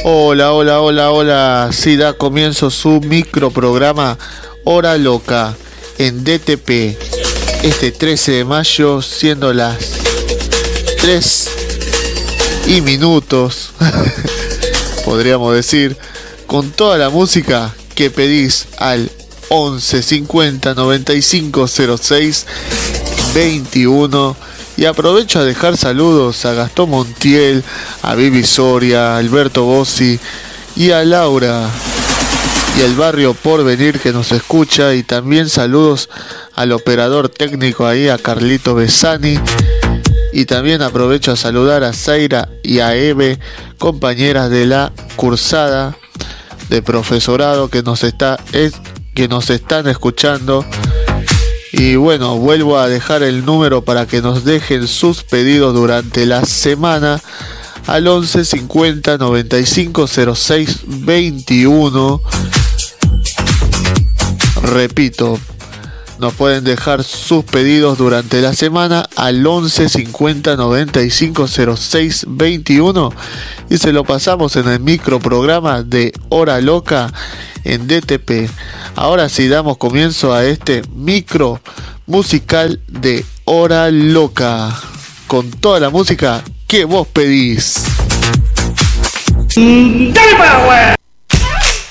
Hola, hola, hola, hola. Sí, da comienzo su microprograma Hora Loca en DTP. Este 13 de mayo, siendo las 3:00, podríamos decir, con toda la música que pedís al 11 50 95 06 21. Y aprovecho a dejar saludos a Gastón Montiel, a Vivi Soria, a Alberto Bossi y a Laura y el barrio Porvenir que nos escucha, y también saludos al operador técnico ahí, a Carlito Besani, y también aprovecho a saludar a Zaira y a Eve, compañeras de la cursada de profesorado que nos están escuchando. Y bueno, vuelvo a dejar el número para que nos dejen sus pedidos durante la semana al 11 50 95 06 21. Repito, nos pueden dejar sus pedidos durante la semana al 11 50 95 06 21 y se lo pasamos en el microprograma de Hora Loca en DTP. Ahora sí damos comienzo a este micro musical de Hora Loca con toda la música que vos pedís. ¡Dale power!